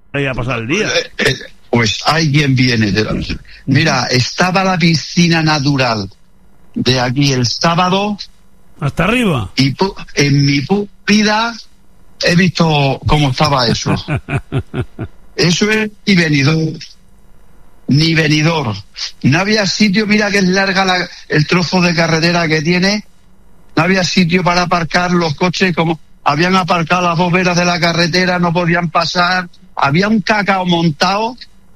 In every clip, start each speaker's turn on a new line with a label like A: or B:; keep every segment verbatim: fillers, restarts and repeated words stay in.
A: ahí a pasar el día.
B: Eh, eh, pues alguien viene de la... Mira, estaba la piscina natural de aquí el sábado.
A: ¿Hasta arriba?
B: Y pu- en mi pu- vida he visto cómo estaba eso. Eso es ni venidor. Ni venidor. No había sitio, mira que es larga la, el trozo de carretera que tiene. No había sitio para aparcar los coches, como habían aparcado las boberas de la carretera, no podían pasar. Había un cacao montado.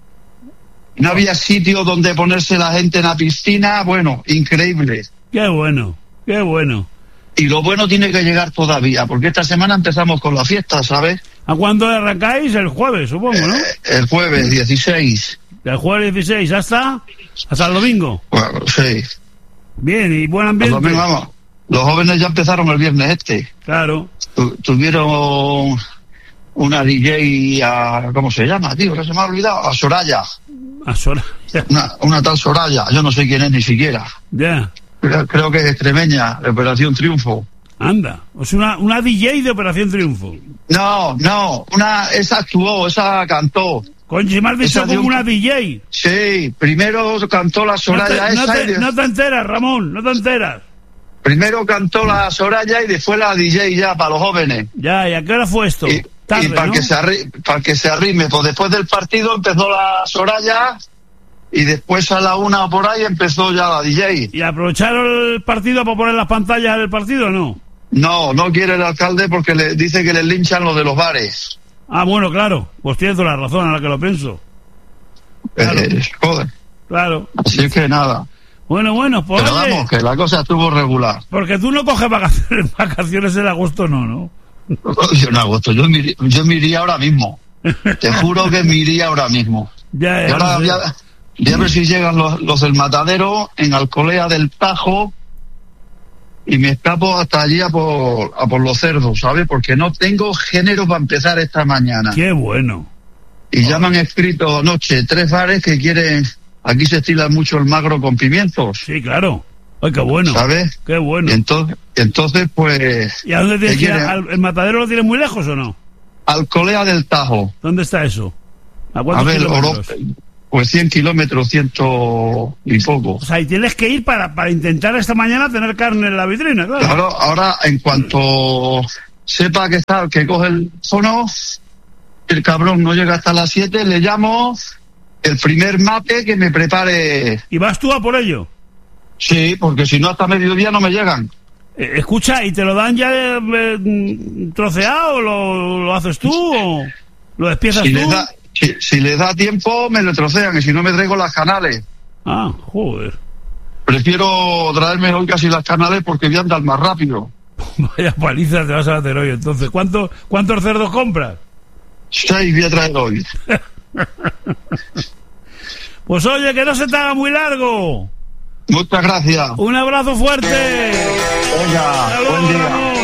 B: No había sitio donde ponerse la gente en la piscina. Bueno, increíble.
A: Qué bueno, qué bueno.
B: Y lo bueno tiene que llegar todavía, porque esta semana empezamos con la fiesta, ¿sabes?
A: ¿A cuándo arrancáis? El jueves, supongo, ¿no?
B: Eh, el jueves dieciséis.
A: Del jueves dieciséis hasta hasta el domingo.
B: Bueno, sí.
A: Bien, y buen
B: Los,
A: ambiente.
B: domingos, vamos, los jóvenes ya empezaron el viernes este.
A: Claro.
B: Tu, tuvieron una D J a... ¿Cómo se llama, tío? Que se me ha olvidado. A Soraya.
A: A Soraya.
B: Una, una tal Soraya. Yo no sé quién es ni siquiera.
A: Ya.
B: Creo, creo que es extremeña, de Operación Triunfo.
A: Anda. Es una, una D J de Operación Triunfo.
B: No, no. Una, esa actuó, esa cantó.
A: Coño, si me has dicho
B: Esa de
A: como
B: un-
A: una D J.
B: Sí, primero cantó la
A: No
B: Soraya
A: te, no,
B: esa.
A: te,
B: y de-
A: no te enteras, Ramón, no te enteras.
B: Primero cantó la Soraya y después la D J ya para los jóvenes.
A: Ya, ¿y a qué hora fue esto?
B: Y,
A: Tarde,
B: y para,
A: ¿no?
B: que se arri- para que se arrime, pues después del partido empezó la Soraya y después a la una por ahí empezó ya la D J.
A: ¿Y aprovecharon el partido para poner las pantallas del partido o no?
B: No, no quiere el alcalde porque le dice que le linchan los de los bares.
A: Ah, bueno, claro. Pues tienes toda la razón, ahora que lo pienso. Claro.
B: Eh, joder.
A: Claro.
B: Así que nada.
A: Bueno, bueno, pues
B: Pero
A: oye,
B: vamos, que la cosa estuvo regular.
A: porque tú no coges vacaciones, vacaciones en agosto, no, ¿no?
B: Yo en agosto, yo me, iría- yo me iría ahora mismo. Te juro que me iría ahora mismo.
A: Ya,
B: Y
A: ya.
B: ahora
A: lo
B: voy
A: sé.
B: a, voy a ver si llegan los, los del Matadero en Alcolea del Tajo y me escapo hasta allí a por, a por los cerdos, ¿sabes? Porque no tengo género para empezar esta mañana.
A: Qué bueno.
B: Y ya me han escrito anoche tres bares que quieren... Aquí se estila mucho el magro con pimientos,
A: Sí, claro. Ay, qué bueno.
B: ¿sabes?
A: Qué bueno.
B: Entonces, entonces pues...
A: ¿Y a dónde tienes
B: ¿qué
A: que ir?
B: quieren?
A: ¿Al- ¿El matadero lo tienes muy lejos o no?
B: Alcolea del Tajo.
A: ¿Dónde está eso? ¿A
B: A
A: cuántos
B: ver,
A: kilómetros?
B: Oro- pues cien kilómetros, ciento y poco.
A: O sea, y tienes que ir para, para intentar esta mañana tener carne en la vitrina, claro.
B: Ahora, ahora, en cuanto sepa que está, que coge el fono, el cabrón no llega hasta las siete, le llamo el primer mate que me prepare.
A: ¿Y vas tú a por ello?
B: Sí, porque si no hasta mediodía no me llegan.
A: Eh, escucha, ¿y te lo dan ya eh, eh, troceado? ¿Lo, lo haces tú o lo despiezas
B: Si
A: tú?
B: les da, si, si les da tiempo, me lo trocean, y si no me traigo las canales.
A: Ah, joder.
B: Prefiero traerme hoy casi las canales porque voy a andar más rápido.
A: Vaya paliza te vas a hacer hoy, entonces. ¿Cuánto, ¿Cuántos cerdos compras?
B: Seis voy a traer hoy.
A: Pues oye, que no se te haga muy largo.
B: Muchas gracias.
A: Un abrazo fuerte.
B: Venga,
A: Hasta luego,
B: buen día.
A: Ramón.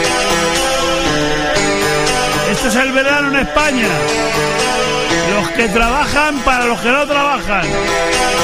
A: Este es el verano en España. Los que trabajan para los que no trabajan.